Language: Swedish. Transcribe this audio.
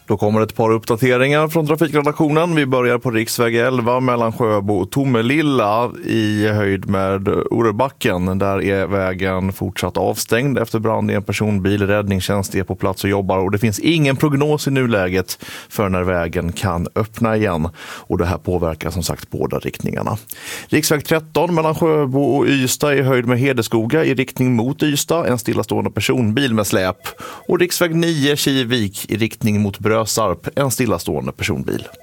Då kommer ett par uppdateringar från trafikredaktionen. Vi börjar på riksväg 11 mellan Sjöbo och Tomelilla i höjd med Orebacken. Där är vägen fortsatt avstängd efter brand i en personbil. Räddningstjänst är på plats och jobbar och det finns ingen prognos i nuläget för när vägen kan öppna igen. Och det här påverkar som sagt båda riktningarna. Riksväg 13 mellan Sjöbo och Ystad i höjd med Hedeskoga i riktning mot Ystad. En stillastående personbil med släp. Och riksväg 9 Kivik i riktning mot Brösarp, en stillastående personbil.